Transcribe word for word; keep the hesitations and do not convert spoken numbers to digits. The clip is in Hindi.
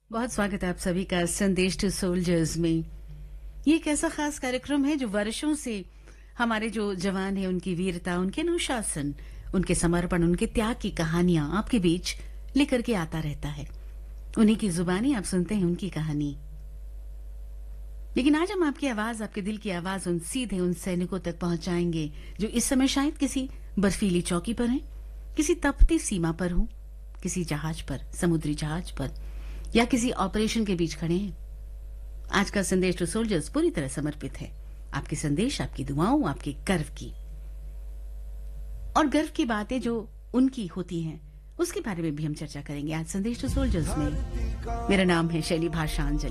बहुत स्वागत है आप सभी का संदेश टू सोल्जर्स में। ये एक ऐसा खास कार्यक्रम है जो वर्षों से हमारे जो जवान हैं उनकी वीरता, उनके अनुशासन, उनके समर्पण, उनके त्याग की कहानियां आपके बीच लेकर के आता रहता है। उन्हीं की जुबानी आप सुनते हैं उनकी कहानी। लेकिन आज हम आपकी आवाज, आपके दिल की आवाज उन सीधे उन सैनिकों तक पहुंचाएंगे जो इस समय शायद किसी बर्फीली चौकी पर हैं, किसी तपती सीमा पर हों, किसी जहाज पर, समुद्री जहाज पर, या किसी ऑपरेशन के बीच खड़े हैं। आज का संदेश टू सोल्जर्स पूरी तरह समर्पित है आपके संदेश, आपकी दुआओं, आपके गर्व की। और गर्व की बातें जो उनकी होती हैं उसके बारे में भी हम चर्चा करेंगे आज संदेश टू सोल्जर्स में। मेरा नाम है शैली भाषांजलि।